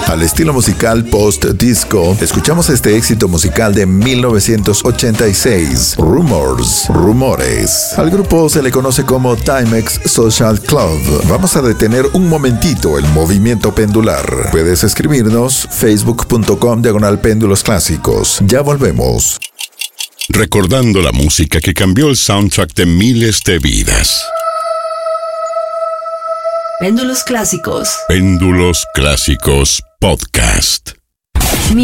Al estilo musical post-disco, escuchamos este éxito musical de 1986, Rumores. Al grupo se le conoce como Timex Social Club. Vamos a detener un momentito el movimiento pendular. Puedes escribirnos facebook.com/péndulos clásicos. Ya volvemos. Recordando la música que cambió el soundtrack de miles de vidas. Péndulos Clásicos. Péndulos Clásicos Podcast.